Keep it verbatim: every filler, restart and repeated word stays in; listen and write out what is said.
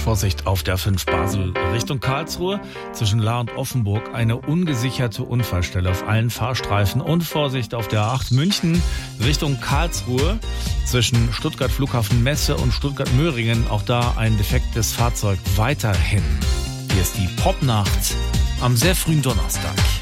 Vorsicht auf der A fünf Basel Richtung Karlsruhe. Zwischen Lahr und Offenburg eine ungesicherte Unfallstelle auf allen Fahrstreifen. Und Vorsicht auf der A acht München Richtung Karlsruhe. Zwischen Stuttgart Flughafen Messe und Stuttgart-Möhringen. Auch da ein defektes Fahrzeug weiterhin. Hier ist die Popnacht am sehr frühen Donnerstag.